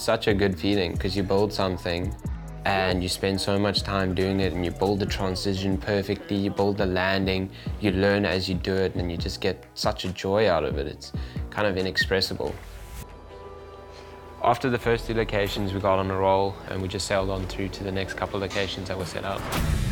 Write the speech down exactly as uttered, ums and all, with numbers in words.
such a good feeling because you build something and you spend so much time doing it, and you build the transition perfectly, you build the landing, you learn as you do it, and you just get such a joy out of it. It's kind of inexpressible. After the first two locations, we got on a roll and we just sailed on through to the next couple of locations that were set out.